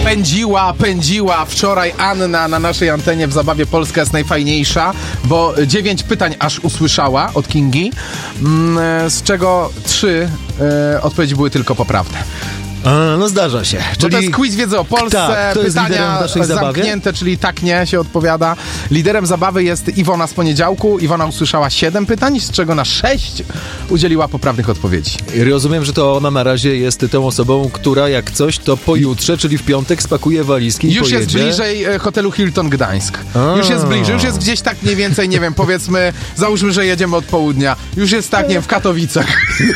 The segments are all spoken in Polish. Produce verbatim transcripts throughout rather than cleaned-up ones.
Pędziła, pędziła wczoraj Anna na naszej antenie w zabawie Polska jest najfajniejsza, bo dziewięć pytań aż usłyszała od Kingi, z czego trzy e, odpowiedzi były tylko poprawne. A, no zdarza się. Czyli... Czyli to jest quiz wiedzy o Polsce, tak, to jest liderem pytania w naszej zamknięte, zabawie? czyli tak nie się odpowiada. Liderem zabawy jest Iwona z poniedziałku. Iwona usłyszała siedem pytań, z czego na sześć udzieliła poprawnych odpowiedzi. Rozumiem, że to ona na razie jest tą osobą, która jak coś, to pojutrze, czyli w piątek spakuje walizki i Już pojedzie. jest bliżej e, hotelu Hilton Gdańsk. A. Już jest bliżej, już jest gdzieś tak mniej więcej, nie wiem, powiedzmy, załóżmy, że jedziemy od południa. Już jest tak, nie wiem, w Katowicach.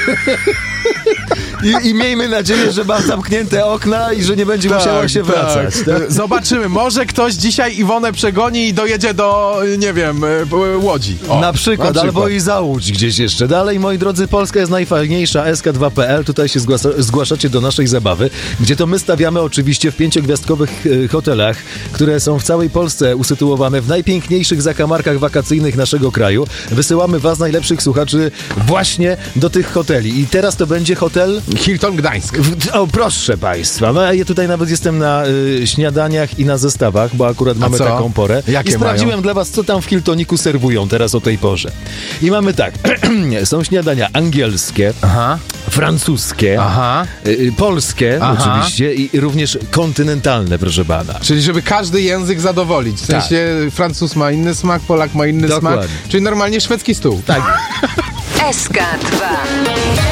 I, I miejmy nadzieję, że ma zamknięte okna i że nie będzie musiała się wracać. Tak? Zobaczymy, może ktoś dzisiaj Iwonę przegoni i dojedzie do, nie wiem, Łodzi. O, na, przykład, na przykład, albo i za Łódź gdzieś jeszcze. Dalej, moi drodzy, Polska jest najfajniejsza, S K dwa kropka P L. Tutaj się zgłasza, zgłaszacie do naszej zabawy, gdzie to my stawiamy oczywiście w pięciogwiazdkowych e, hotelach, które są w całej Polsce usytuowane w najpiękniejszych zakamarkach wakacyjnych naszego kraju. Wysyłamy was, najlepszych słuchaczy, właśnie do tych hoteli. I teraz to będzie hotel Hilton Gdańsk. O, proszę państwa. No, ja tutaj nawet jestem na y, śniadaniach i na zestawach, bo akurat mamy co? taką porę. Jakie I sprawdziłem mają? dla was, co tam w Hiltoniku serwują teraz o tej porze. I mamy tak. Są śniadania angielskie, Aha. francuskie, Aha. Y, polskie Aha. oczywiście i również kontynentalne, proszę pana. Czyli żeby każdy język zadowolić. W sensie Francuz ma inny smak, Polak ma inny Dokładnie. smak. Czyli normalnie szwedzki stół. Tak. S K dwa.